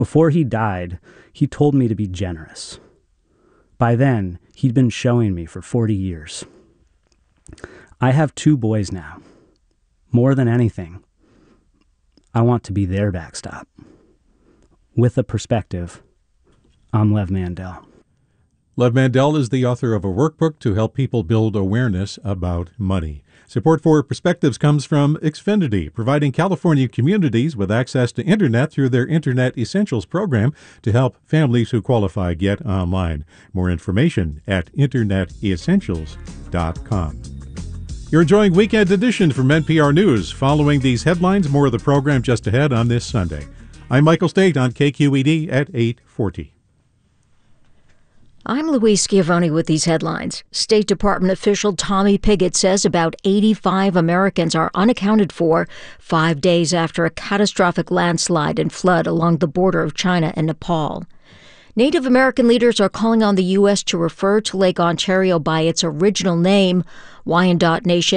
Before he died, he told me to be generous. By then, he'd been showing me for 40 years. I have 2 boys now. More than anything, I want to be their backstop. With a perspective, I'm Lev Mandel. Lev Mandel is the author of a workbook to help people build awareness about money. Support for Perspectives comes from Xfinity, providing California communities with access to Internet through their Internet Essentials program to help families who qualify get online. More information at internetessentials.com. You're enjoying Weekend Edition from NPR News. Following these headlines, more of the program just ahead on this Sunday. I'm Michael State on KQED at 8:40. I'm Louise Schiavone with these headlines. State Department official Tommy Pigott says about 85 Americans are unaccounted for 5 days after a catastrophic landslide and flood along the border of China and Nepal. Native American leaders are calling on the U.S. to refer to Lake Ontario by its original name. Wyandotte Nation